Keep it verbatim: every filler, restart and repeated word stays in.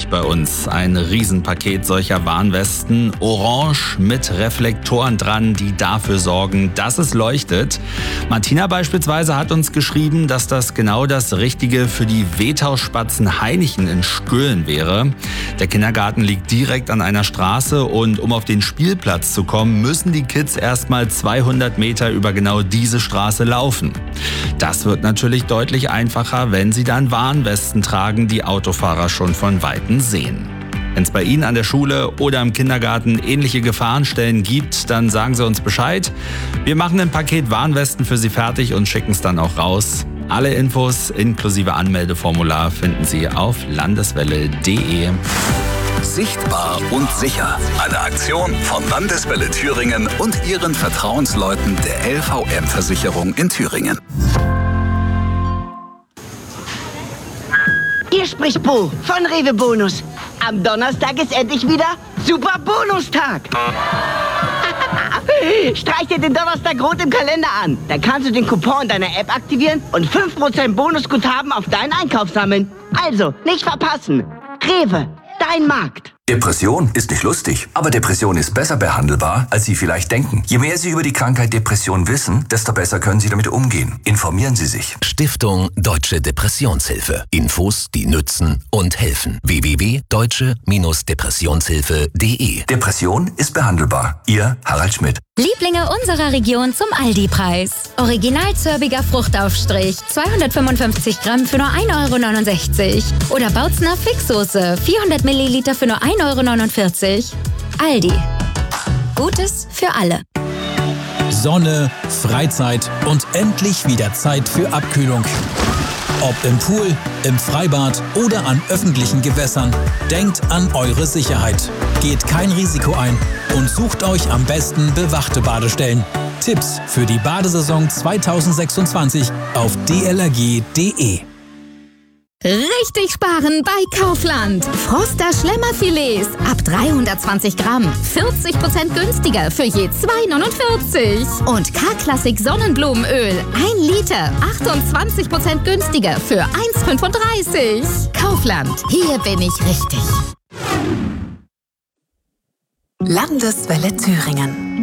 nämlich bei uns ein Riesenpaket solcher Warnwesten, orange mit Reflektoren dran, die dafür sorgen, dass es leuchtet. Martina beispielsweise hat uns geschrieben, dass das genau das Richtige für die Wetausspatzen Hainichen in Skölen wäre. Der Kindergarten liegt direkt an einer Straße und um auf den Spielplatz zu kommen, müssen die Kids erstmal zweihundert Meter über genau diese Straße laufen. Das wird natürlich deutlich einfacher, wenn sie dann Warnwesten tragen, die Autofahrer schon von Weitem sehen. Wenn es bei Ihnen an der Schule oder im Kindergarten ähnliche Gefahrenstellen gibt, dann sagen Sie uns Bescheid. Wir machen ein Paket Warnwesten für Sie fertig und schicken es dann auch raus. Alle Infos inklusive Anmeldeformular finden Sie auf landeswelle punkt de. Sichtbar und sicher. Eine Aktion von Landeswelle Thüringen und ihren Vertrauensleuten der L V M-Versicherung in Thüringen. Hier spricht Bo von Rewe Bonus. Am Donnerstag ist endlich wieder Super Bonustag. Streich dir den Donnerstag rot im Kalender an. Dann kannst du den Coupon in deiner App aktivieren und fünf Prozent Bonusguthaben auf deinen Einkauf sammeln. Also, nicht verpassen. Rewe, dein Markt. Depression ist nicht lustig, aber Depression ist besser behandelbar, als Sie vielleicht denken. Je mehr Sie über die Krankheit Depression wissen, desto besser können Sie damit umgehen. Informieren Sie sich. Stiftung Deutsche Depressionshilfe. Infos, die nützen und helfen. w w w punkt deutsche Depressionshilfe punkt de. Depression ist behandelbar. Ihr Harald Schmidt. Lieblinge unserer Region zum Aldi-Preis. Original zörbiger Fruchtaufstrich, zweihundertfünfundfünfzig Gramm für nur ein Euro neunundsechzig. Oder Bautzner Fixsoße, vierhundert Milliliter für nur ein Euro neunundvierzig. Aldi. Gutes für alle. Sonne, Freizeit und endlich wieder Zeit für Abkühlung. Ob im Pool, im Freibad oder an öffentlichen Gewässern, denkt an eure Sicherheit. Geht kein Risiko ein und sucht euch am besten bewachte Badestellen. Tipps für die Badesaison zweitausendsechsundzwanzig auf d l r g punkt de. Richtig sparen bei Kaufland. Froster Schlemmerfilets ab dreihundertzwanzig Gramm. vierzig Prozent günstiger für je zwei neunundvierzig. Und K-Klassik Sonnenblumenöl ein Liter. achtundzwanzig Prozent günstiger für eins fünfunddreißig. Kaufland. Hier bin ich richtig. Landeswelle Thüringen.